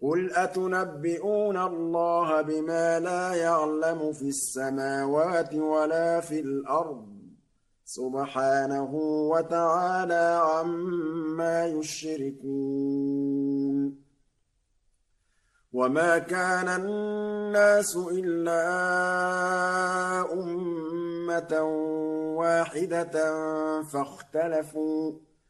قُلْ أَتُنَبِّئُونَ اللَّهَ بِمَا لَا يَعْلَمُ فِي السَّمَاوَاتِ وَلَا فِي الْأَرْضِ ۚ سُبْحَانَهُ وَتَعَالَىٰ عَمَّا يُشْرِكُونَ وَمَا كَانَ النَّاسُ إِلَّا أُمَّةً وَاحِدَةً فَاخْتَلَفُوا